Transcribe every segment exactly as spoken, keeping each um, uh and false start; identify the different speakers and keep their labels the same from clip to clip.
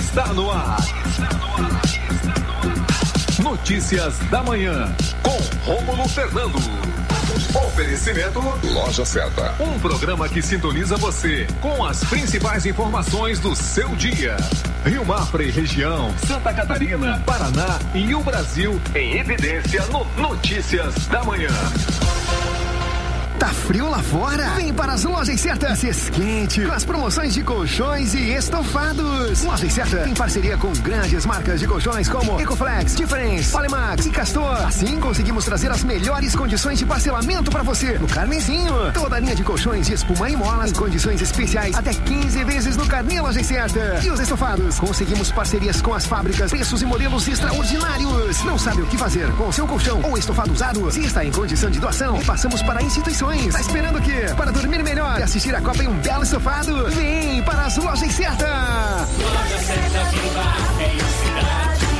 Speaker 1: está no ar. Notícias da manhã, com Rômulo Fernando. Oferecimento Loja Certa. Um programa que sintoniza você com as principais informações do seu dia. Rio Mafra e região, Santa Catarina, Paraná e o Brasil em evidência no Notícias da Manhã.
Speaker 2: Tá frio lá fora? Vem para as Lojas Certa se esquente com as promoções de colchões e estofados. Lojas Certa tem parceria com grandes marcas de colchões como Ecoflex, Difference, Polemax e Castor. Assim conseguimos trazer as melhores condições de parcelamento para você no Carnezinho. Toda a linha de colchões de espuma e molas em condições especiais até quinze vezes no Carnê Lojas Certa. E os estofados? Conseguimos parcerias com as fábricas, preços e modelos extraordinários. Não sabe o que fazer com o seu colchão ou estofado usado? Se está em condição de doação, repassamos para instituições. Tá esperando o quê? Para dormir melhor e assistir a Copa em um belo estofado? Vem para as Lojas Certa! Loja Certa, viva a felicidade.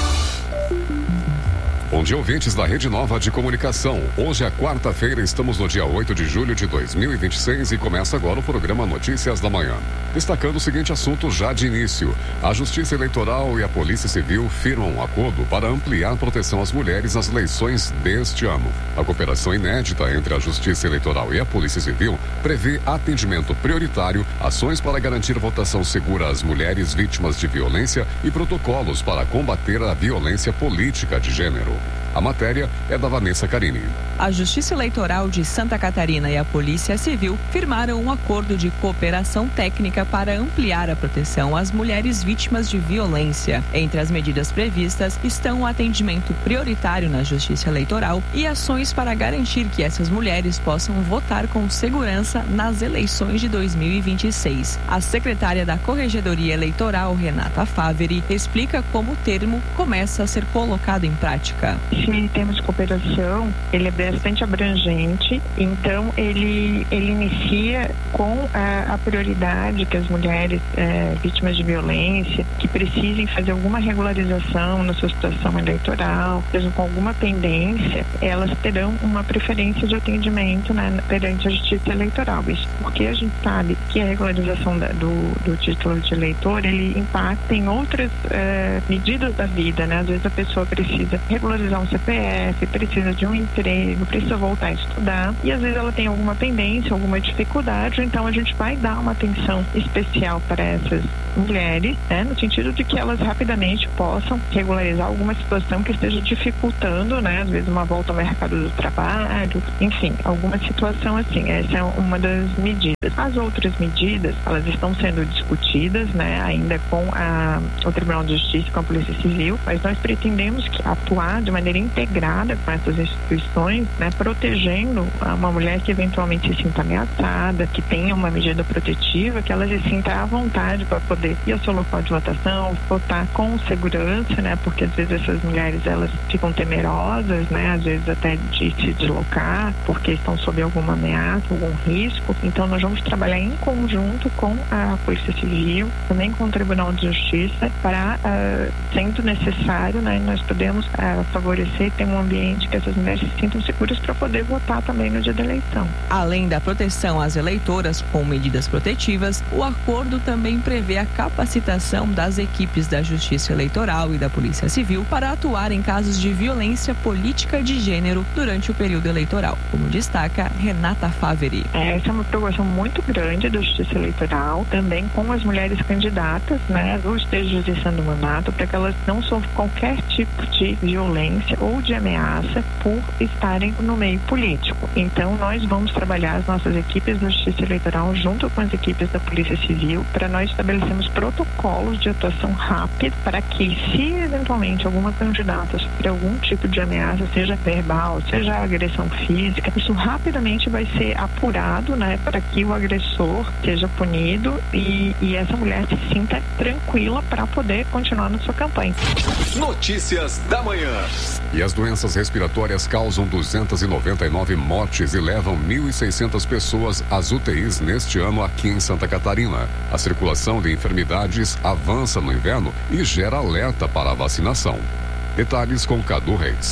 Speaker 3: Bom dia, ouvintes da Rede Nova de Comunicação. Hoje é quarta-feira, estamos no dia oito de julho de dois mil e vinte e seis e começa agora o programa Notícias da Manhã. Destacando o seguinte assunto já de início. A Justiça Eleitoral e a Polícia Civil firmam um acordo para ampliar a proteção às mulheres nas eleições deste ano. A cooperação inédita entre a Justiça Eleitoral e a Polícia Civil prevê atendimento prioritário, ações para garantir votação segura às mulheres vítimas de violência e protocolos para combater a violência política de gênero. A matéria é da Vanessa Carini.
Speaker 4: A Justiça Eleitoral de Santa Catarina e a Polícia Civil firmaram um acordo de cooperação técnica para ampliar a proteção às mulheres vítimas de violência. Entre as medidas previstas estão o atendimento prioritário na Justiça Eleitoral e ações para garantir que essas mulheres possam votar com segurança nas eleições de dois mil e vinte e seis. A secretária da Corregedoria Eleitoral, Renata Faveri, explica como o termo começa a ser colocado em prática.
Speaker 5: Esse termo de cooperação, ele é bastante abrangente, então ele, ele inicia com a, a prioridade que as mulheres é, vítimas de violência, que precisem fazer alguma regularização na sua situação eleitoral, mesmo com alguma pendência, elas terão uma preferência de atendimento, né, perante a Justiça Eleitoral. Isso porque a gente sabe que a regularização da, do, do título de eleitor, ele impacta em outras é, medidas da vida, né? Às vezes a pessoa precisa regularizar um C P F, precisa de um emprego, precisa voltar a estudar e às vezes ela tem alguma pendência, alguma dificuldade, então a gente vai dar uma atenção especial para essas mulheres, né, no sentido de que elas rapidamente possam regularizar alguma situação que esteja dificultando, né, às vezes uma volta ao mercado do trabalho, enfim, alguma situação assim. Essa é uma das medidas. As outras medidas, elas estão sendo discutidas, né, ainda com a, o Tribunal de Justiça, com a Polícia Civil, mas nós pretendemos que atuar de maneira integrada com essas instituições, né, protegendo uma mulher que eventualmente se sinta ameaçada, que tenha uma medida protetiva, que ela se sinta à vontade para poder ir ao seu local de votação, votar com segurança, né, porque às vezes essas mulheres, elas ficam temerosas, né, às vezes até de se deslocar, porque estão sob alguma ameaça, algum risco. Então nós vamos trabalhar em conjunto com a Polícia Civil, também com o Tribunal de Justiça, para, uh, sendo necessário, né, nós podemos uh, favorecer ter um ambiente que essas mulheres se sintam seguras para poder votar também no dia da eleição.
Speaker 4: Além da proteção às eleitoras com medidas protetivas, o acordo também prevê a capacitação das equipes da Justiça Eleitoral e da Polícia Civil para atuar em casos de violência política de gênero durante o período eleitoral, como destaca Renata Faveri.
Speaker 5: Essa é uma preocupação muito grande da Justiça Eleitoral, também com as mulheres candidatas, né, ou estejam exercendo o mandato, para que elas não sofram qualquer tipo de violência ou de ameaça por estarem no meio político. Então nós vamos trabalhar as nossas equipes da Justiça Eleitoral junto com as equipes da Polícia Civil para nós estabelecermos protocolos de atuação rápida para que, se eventualmente alguma candidata sofrer algum tipo de ameaça, seja verbal, seja agressão física, isso rapidamente vai ser apurado, né, para que o agressor seja punido e, e essa mulher se sinta tranquila para poder continuar na sua campanha.
Speaker 1: Notícias da Manhã.
Speaker 3: E as doenças respiratórias causam duzentas e noventa e nove mortes e levam mil e seiscentas pessoas às U T Is neste ano aqui em Santa Catarina. A circulação de enfermidades avança no inverno e gera alerta para a vacinação. Detalhes com Cadu Reis.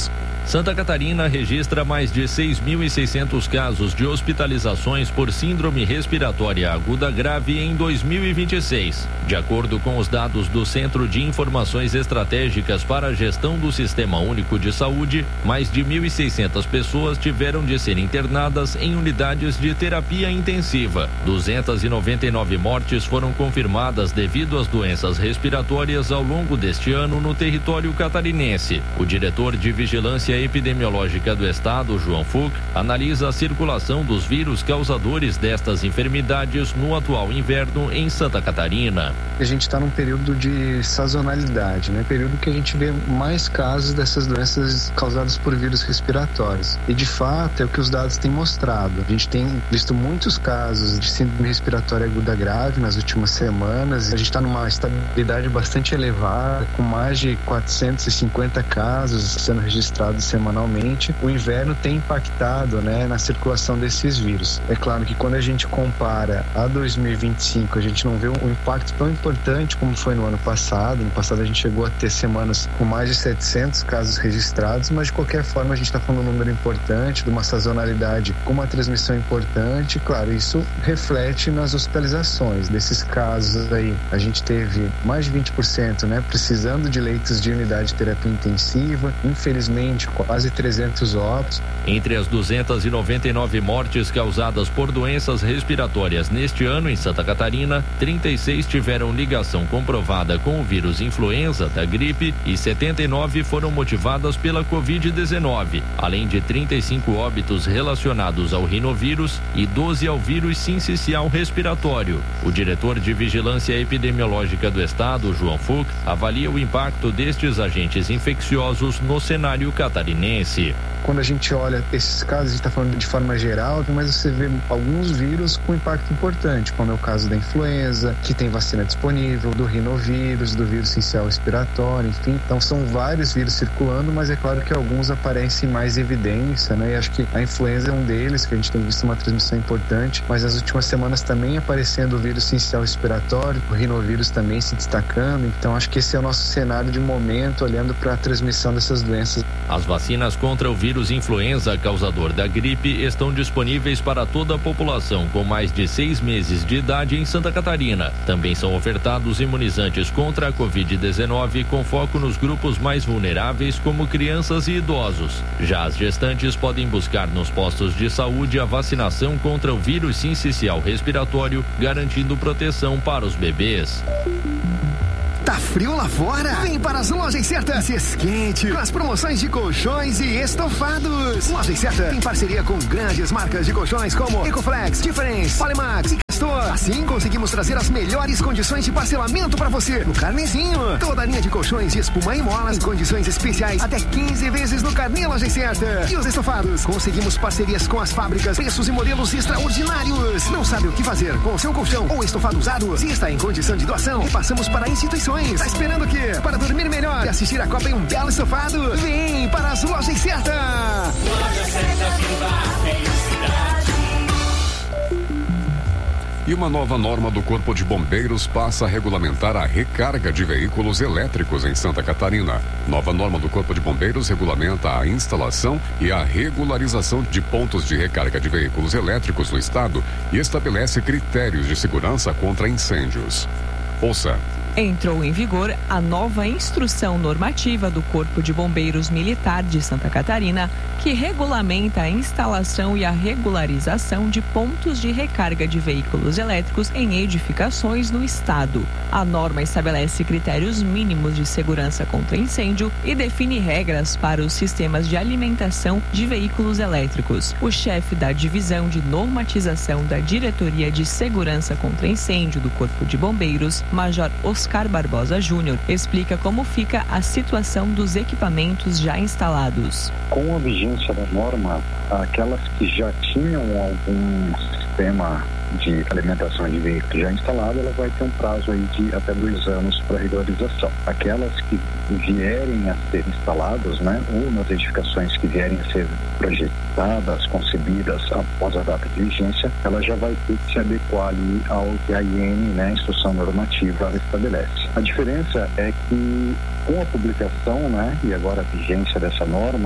Speaker 6: Santa Catarina registra mais de seis mil e seiscentos casos de hospitalizações por síndrome respiratória aguda grave em dois mil e vinte e seis. De acordo com os dados do Centro de Informações Estratégicas para a Gestão do Sistema Único de Saúde, mais de mil e seiscentas pessoas tiveram de ser internadas em unidades de terapia intensiva. duzentas e noventa e nove mortes foram confirmadas devido às doenças respiratórias ao longo deste ano no território catarinense. O diretor de Vigilância Epidemiológica do Estado, João Fuch, analisa a circulação dos vírus causadores destas enfermidades no atual inverno em Santa Catarina.
Speaker 7: A gente está num período de sazonalidade, né? Período que a gente vê mais casos dessas doenças causadas por vírus respiratórios. E de fato é o que os dados têm mostrado. A gente tem visto muitos casos de síndrome respiratória aguda grave nas últimas semanas. A gente está numa estabilidade bastante elevada, com mais de quatrocentos e cinquenta casos sendo registrados semanalmente. O inverno tem impactado, né, na circulação desses vírus. É claro que quando a gente compara a dois mil e vinte e cinco, a gente não vê um impacto tão importante como foi no ano passado. No passado a gente chegou a ter semanas com mais de setecentos casos registrados, mas de qualquer forma a gente está falando de um número importante, de uma sazonalidade com uma transmissão importante. Claro, isso reflete nas hospitalizações. Desses casos aí, a gente teve mais de vinte por cento, né, precisando de leitos de unidade de terapia intensiva, infelizmente quase trezentos óbitos.
Speaker 6: Entre as duzentas e noventa e nove mortes causadas por doenças respiratórias neste ano em Santa Catarina, trinta e seis tiveram ligação comprovada com o vírus influenza da gripe e setenta e nove foram motivadas pela covid dezenove, além de trinta e cinco óbitos relacionados ao rinovírus e doze ao vírus sincicial respiratório. O diretor de Vigilância Epidemiológica do Estado, João Fuch, avalia o impacto destes agentes infecciosos no cenário catarinense.
Speaker 7: Quando a gente olha esses casos, a gente está falando de forma geral, mas você vê alguns vírus com impacto importante, como é o caso da influenza, que tem vacina disponível, do rinovírus, do vírus sincicial respiratório, enfim. Então são vários vírus circulando, mas é claro que alguns aparecem mais evidência, né? E acho que a influenza é um deles, que a gente tem visto uma transmissão importante, mas nas últimas semanas também aparecendo o vírus sincicial respiratório, o rinovírus também se destacando. Então acho que esse é o nosso cenário de momento, olhando para a transmissão dessas doenças.
Speaker 6: As vacinas contra o vírus influenza causador da gripe estão disponíveis para toda a população com mais de seis meses de idade em Santa Catarina. Também são ofertados imunizantes contra a covid dezenove com foco nos grupos mais vulneráveis, como crianças e idosos. Já as gestantes podem buscar nos postos de saúde a vacinação contra o vírus sincicial respiratório, garantindo proteção para os bebês.
Speaker 2: Tá frio lá fora? Vem para as Lojas Certa, se esquente com as promoções de colchões e estofados. Lojas Certa tem parceria com grandes marcas de colchões como Ecoflex, Difference, Polimax e Castor. Assim conseguimos trazer as melhores condições de parcelamento para você no Carnezinho. Toda a linha de colchões de espuma e molas em condições especiais, até quinze vezes no Carnê Lojas Certa. E os estofados, conseguimos parcerias com as fábricas, preços e modelos extraordinários. Não sabe o que fazer com o seu colchão ou estofado usado? Se está em condição de doação, repassamos para instituições. Tá esperando o quê? Para dormir melhor e assistir a Copa em um belo estofado? Vem para as Lojas Certa! Loja Certa, viva a felicidade.
Speaker 3: E uma nova norma do Corpo de Bombeiros passa a regulamentar a recarga de veículos elétricos em Santa Catarina. Nova norma do Corpo de Bombeiros regulamenta a instalação e a regularização de pontos de recarga de veículos elétricos no estado e estabelece critérios de segurança contra incêndios. Ouça.
Speaker 4: Entrou em vigor a nova instrução normativa do Corpo de Bombeiros Militar de Santa Catarina, que regulamenta a instalação e a regularização de pontos de recarga de veículos elétricos em edificações no estado. A norma estabelece critérios mínimos de segurança contra incêndio e define regras para os sistemas de alimentação de veículos elétricos. O chefe da Divisão de Normatização da Diretoria de Segurança contra Incêndio do Corpo de Bombeiros, Major Oscar Barbosa Júnior, explica como fica a situação dos equipamentos já instalados.
Speaker 8: Com a vigência da norma, aquelas que já tinham algum sistema de alimentação de veículos já instalado, ela vai ter um prazo aí de até dois anos para regularização. Aquelas que vierem a ser instaladas, né, ou nas edificações que vierem a ser projetadas, concebidas após a data de vigência, ela já vai ter que se adequar ali ao que a I N, né, a instrução normativa, estabelece. A diferença é que com a publicação, né, e agora a vigência dessa norma,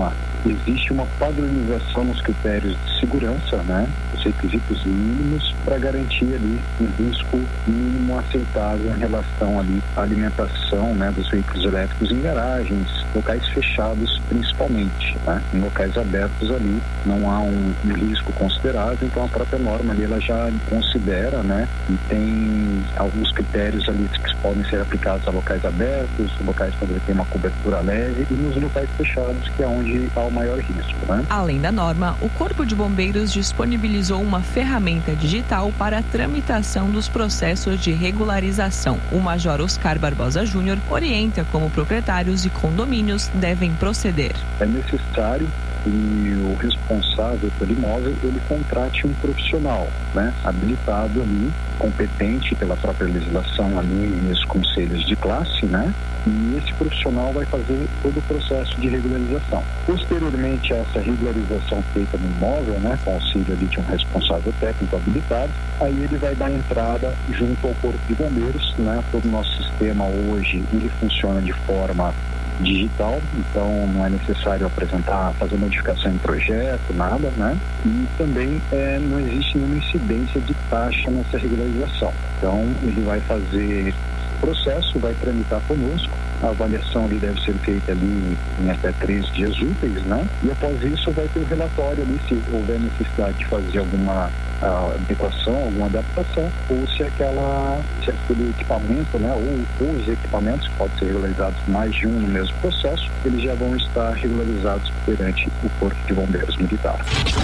Speaker 8: existe uma padronização nos critérios de segurança, né? Os requisitos mínimos para garantir ali um risco mínimo aceitável em relação ali à alimentação, né, dos veículos elétricos em garagens, locais fechados principalmente, né? Em locais abertos ali não há um, um risco considerável, então a própria norma ali ela já considera, né? E tem alguns critérios ali que podem ser aplicados a locais abertos, locais onde tem uma cobertura leve e nos locais fechados, que é onde há o maior risco, né?
Speaker 4: Além da norma, o Corpo de Bombeiros disponibilizou uma ferramenta digital para a tramitação dos processos de regularização. O Major Oscar Barbosa Júnior orienta como proprietários e condomínios devem proceder.
Speaker 8: É necessário e o responsável pelo imóvel, ele contrate um profissional, né, habilitado ali, competente pela própria legislação ali nos conselhos de classe, né, e esse profissional vai fazer todo o processo de regularização. Posteriormente a essa regularização feita no imóvel, né, com auxílio ali de um responsável técnico habilitado, aí ele vai dar entrada junto ao Corpo de Bombeiros, né, todo o nosso sistema hoje, ele funciona de forma digital, então não é necessário apresentar, fazer modificação em projeto, nada, né? E também é, não existe nenhuma incidência de taxa nessa regularização. Então ele vai fazer o processo, vai tramitar conosco, a avaliação ali deve ser feita ali em até três dias úteis, né? E após isso vai ter o relatório ali, se houver necessidade de fazer alguma a adequação, alguma adaptação, ou se aquela, se aquele equipamento, né, ou, ou os equipamentos, que podem ser regularizados mais de um no mesmo processo, eles já vão estar regularizados perante o Corpo de Bombeiros Militar.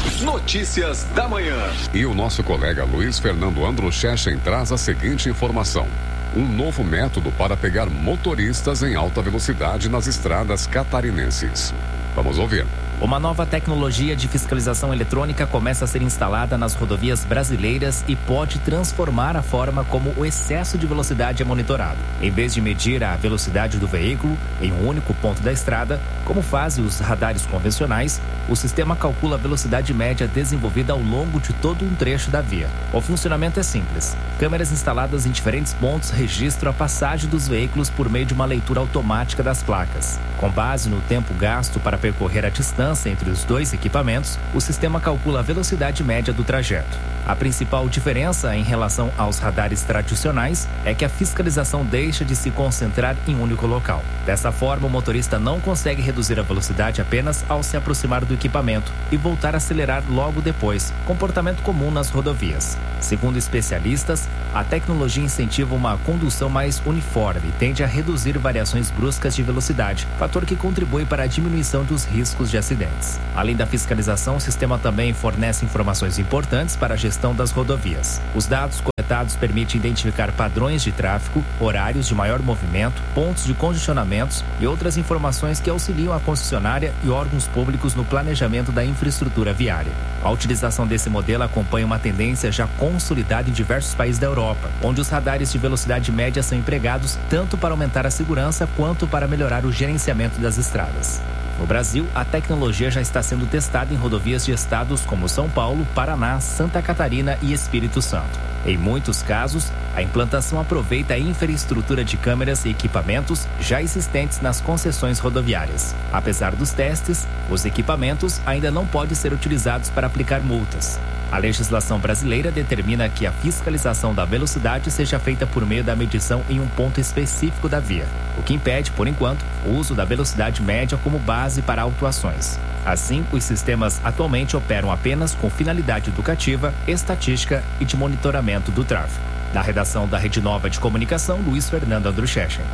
Speaker 1: Notícias da manhã.
Speaker 3: E o nosso colega Luiz Fernando Andruschechen traz a seguinte informação. Um novo método para pegar motoristas em alta velocidade nas estradas catarinenses. Vamos ouvir.
Speaker 9: Uma nova tecnologia de fiscalização eletrônica começa a ser instalada nas rodovias brasileiras e pode transformar a forma como o excesso de velocidade é monitorado. Em vez de medir a velocidade do veículo em um único ponto da estrada, como fazem os radares convencionais, o sistema calcula a velocidade média desenvolvida ao longo de todo um trecho da via. O funcionamento é simples. Câmeras instaladas em diferentes pontos registram a passagem dos veículos por meio de uma leitura automática das placas. Com base no tempo gasto para percorrer a distância entre os dois equipamentos, o sistema calcula a velocidade média do trajeto. A principal diferença em relação aos radares tradicionais é que a fiscalização deixa de se concentrar em um único local. Dessa forma, o motorista não consegue reduzir a velocidade apenas ao se aproximar do equipamento e voltar a acelerar logo depois, comportamento comum nas rodovias. Segundo especialistas, a tecnologia incentiva uma condução mais uniforme e tende a reduzir variações bruscas de velocidade, fator que contribui para a diminuição dos riscos de acidentes. Além da fiscalização, o sistema também fornece informações importantes para a gestão das rodovias. Os dados coletados permitem identificar padrões de tráfego, horários de maior movimento, pontos de congestionamentos e outras informações que auxiliam a concessionária e órgãos públicos no planejamento da infraestrutura viária. A utilização desse modelo acompanha uma tendência já consolidada em diversos países da Europa, onde os radares de velocidade média são empregados tanto para aumentar a segurança quanto para melhorar o gerenciamento das estradas. No Brasil, a tecnologia já está sendo testada em rodovias de estados como São Paulo, Paraná, Santa Catarina e Espírito Santo. Em muitos casos, a implantação aproveita a infraestrutura de câmeras e equipamentos já existentes nas concessões rodoviárias. Apesar dos testes, os equipamentos ainda não podem ser utilizados para aplicar multas. A legislação brasileira determina que a fiscalização da velocidade seja feita por meio da medição em um ponto específico da via, o que impede, por enquanto, o uso da velocidade média como base para autuações. Assim, os sistemas atualmente operam apenas com finalidade educativa, estatística e de monitoramento do tráfego. Da redação da Rede Nova de Comunicação, Luiz Fernando Andruschechen.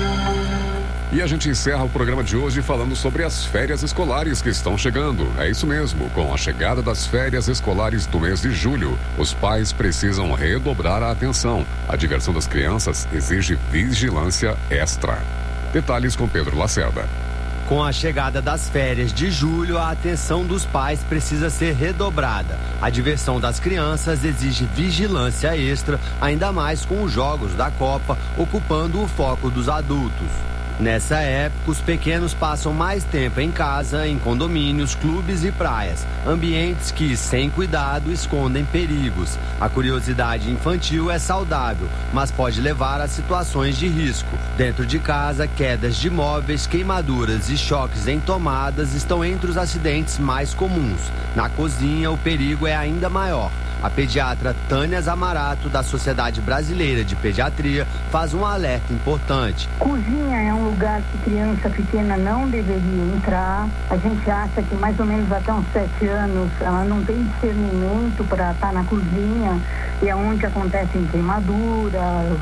Speaker 3: E a gente encerra o programa de hoje falando sobre as férias escolares que estão chegando. É isso mesmo, com a chegada das férias escolares do mês de julho, os pais precisam redobrar a atenção. A diversão das crianças exige vigilância extra. Detalhes com Pedro Lacerda.
Speaker 10: Com a chegada das férias de julho, a atenção dos pais precisa ser redobrada. A diversão das crianças exige vigilância extra, ainda mais com os jogos da Copa ocupando o foco dos adultos. Nessa época, os pequenos passam mais tempo em casa, em condomínios, clubes e praias, ambientes que, sem cuidado, escondem perigos. A curiosidade infantil é saudável, mas pode levar a situações de risco. Dentro de casa, quedas de móveis, queimaduras e choques em tomadas estão entre os acidentes mais comuns. Na cozinha, o perigo é ainda maior. A pediatra Tânia Zamarato, da Sociedade Brasileira de Pediatria, faz um alerta importante.
Speaker 11: Cozinha é um lugar que criança pequena não deveria entrar. A gente acha que mais ou menos até uns sete anos ela não tem discernimento para estar na cozinha, e é onde acontecem queimaduras,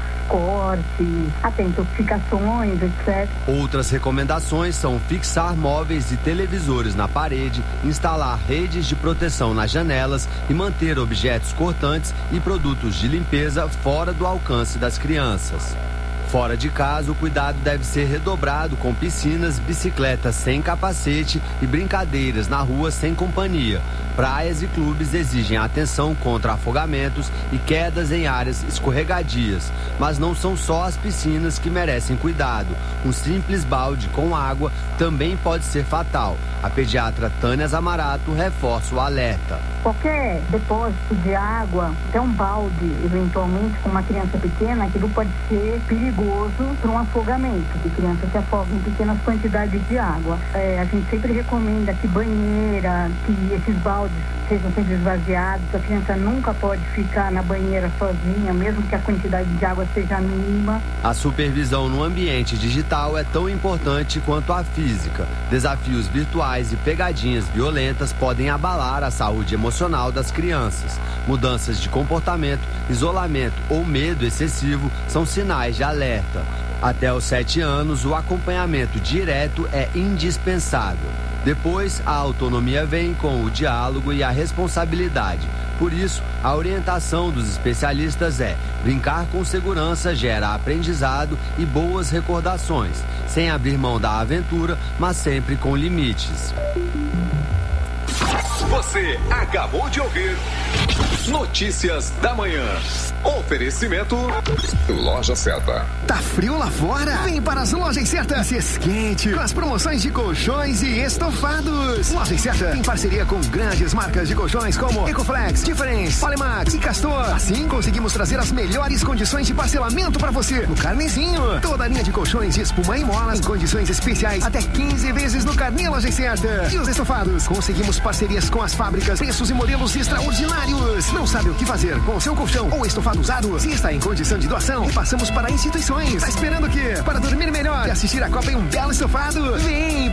Speaker 11: cortes, até intoxicações, etcétera.
Speaker 10: Outras recomendações são fixar móveis e televisores na parede, instalar redes de proteção nas janelas e manter objetos cortantes e produtos de limpeza fora do alcance das crianças. Fora de casa, o cuidado deve ser redobrado com piscinas, bicicletas sem capacete e brincadeiras na rua sem companhia. Praias e clubes exigem atenção contra afogamentos e quedas em áreas escorregadias. Mas não são só as piscinas que merecem cuidado. Um simples balde com água também pode ser fatal. A pediatra Tânia Zamarato reforça o alerta.
Speaker 11: Qualquer depósito de água, até um balde, eventualmente, com uma criança pequena, aquilo pode ser perigoso para um afogamento, que crianças se afogam em pequenas quantidades de água. É, a gente sempre recomenda que banheira, que esses baldes sejam sempre esvaziados. A criança nunca pode ficar na banheira sozinha, mesmo que a quantidade de água seja mínima.
Speaker 10: A supervisão no ambiente digital é tão importante quanto a física. Desafios virtuais e pegadinhas violentas podem abalar a saúde emocional das crianças. Mudanças de comportamento, isolamento ou medo excessivo são sinais de alerta. Até os sete anos, o acompanhamento direto é indispensável. Depois, a autonomia vem com o diálogo e a responsabilidade. Por isso, a orientação dos especialistas é: brincar com segurança gera aprendizado e boas recordações, sem abrir mão da aventura, mas sempre com limites.
Speaker 1: Você acabou de ouvir Notícias da Manhã. Oferecimento Loja Certa.
Speaker 2: Tá frio lá fora? Vem para as Lojas Certa. Se esquente com as promoções de colchões e estofados. Lojas Certa em parceria com grandes marcas de colchões como Ecoflex, Difference, Polimax e Castor. Assim conseguimos trazer as melhores condições de parcelamento para você no carnezinho. Toda a linha de colchões de espuma e molas em condições especiais, até quinze vezes no carnê Lojas Certa. E os estofados, conseguimos parcerias com as fábricas, preços e modelos extraordinários. Não sabe o que fazer com o seu colchão ou estofado usado? Se está em condição de doação, repassamos para instituições. Tá esperando o quê? Para dormir melhor e assistir a Copa em um belo estofado? Vem